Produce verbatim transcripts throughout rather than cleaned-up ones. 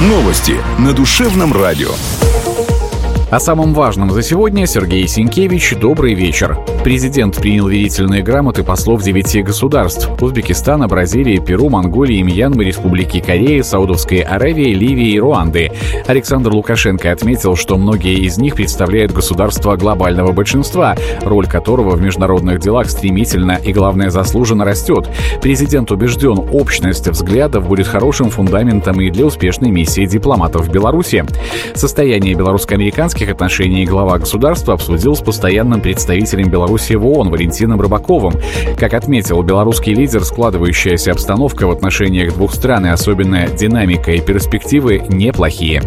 Новости на Душевном радио. О самом важном за сегодня Сергей Сенкевич. Добрый вечер. Президент принял верительные грамоты послов девяти государств – Узбекистана, Бразилии, Перу, Монголии, Мьянмы, Республики Кореи, Саудовской Аравии, Ливии и Руанды. Александр Лукашенко отметил, что многие из них представляют государства глобального большинства, роль которого в международных делах стремительно и, главное, заслуженно растет. Президент убежден, общность взглядов будет хорошим фундаментом и для успешной миссии дипломатов в Беларуси. Состояние белорусско-американских отношений глава государства обсудил с постоянным представителем Беларуси в ООН Валентином Рыбаковым. Как отметил белорусский лидер, складывающаяся обстановка в отношениях двух стран и особенно динамика и перспективы неплохие.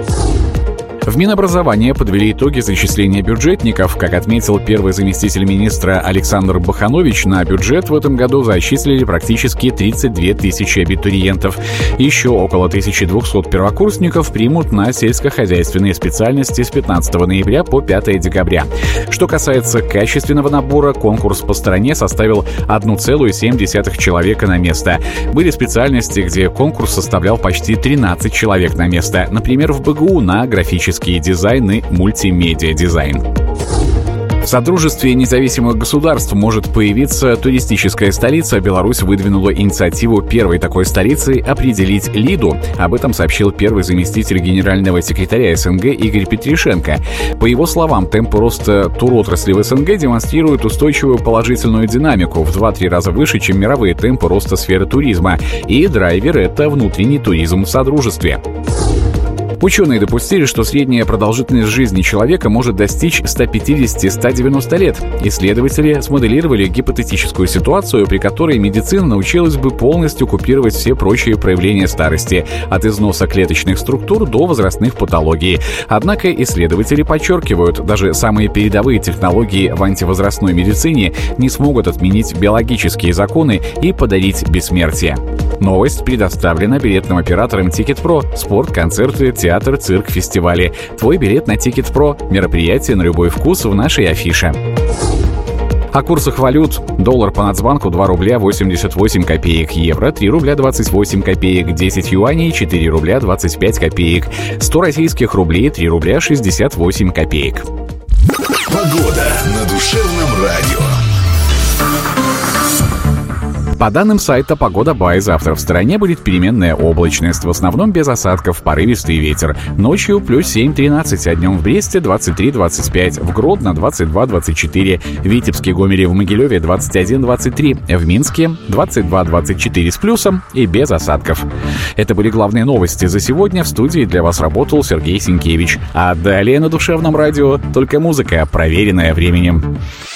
В Минобразование подвели итоги зачисления бюджетников. Как отметил первый заместитель министра Александр Баханович, на бюджет в этом году зачислили практически тридцать две тысячи абитуриентов. Еще около тысячи двухсот первокурсников примут на сельскохозяйственные специальности с пятнадцатого ноября по пятого декабря. Что касается качественного набора, конкурс по стране составил одна целая семь десятых человека на место. Были специальности, где конкурс составлял почти тринадцать человек на место. Например, в БГУ на графический дизайн и мультимедиа-дизайн. В Содружестве независимых государств может появиться туристическая столица. Беларусь выдвинула инициативу первой такой столицы определить Лиду. Об этом сообщил первый заместитель генерального секретаря СНГ Игорь Петришенко. По его словам, темпы роста туротрасли в СНГ демонстрируют устойчивую положительную динамику в два-три раза выше, чем мировые темпы роста сферы туризма. И драйвер — это внутренний туризм в Содружестве. Ученые допустили, что средняя продолжительность жизни человека может достичь ста пятидесяти — ста девяноста лет. Исследователи смоделировали гипотетическую ситуацию, при которой медицина научилась бы полностью купировать все прочие проявления старости, от износа клеточных структур до возрастных патологий. Однако исследователи подчеркивают, даже самые передовые технологии в антивозрастной медицине не смогут отменить биологические законы и подарить бессмертие. Новость предоставлена билетным оператором Тикет.Про. Спорт, концерты, театр, цирк, фестивали. Твой билет на Тикет.Про. Мероприятие на любой вкус в нашей афише. О курсах валют. Доллар по Нацбанку два рубля восемьдесят восемь копеек, евро три рубля двадцать восемь копеек, десять юаней четыре рубля двадцать пять копеек, сто российских рублей три рубля шестьдесят восемь копеек. Погода на Душевном радио. По данным сайта «Погода.бай», завтра в стране будет переменная облачность, в основном без осадков, порывистый ветер. Ночью плюс семь — тринадцать, а днем в Бресте двадцать три — двадцать пять, в Гродно двадцать два — двадцать четыре, в Витебске, Гомеле, в Могилеве двадцать один — двадцать три, в Минске двадцать два — двадцать четыре с плюсом и без осадков. Это были главные новости за сегодня. В студии для вас работал Сергей Сенкевич. А далее на Душевном радио только музыка, проверенная временем.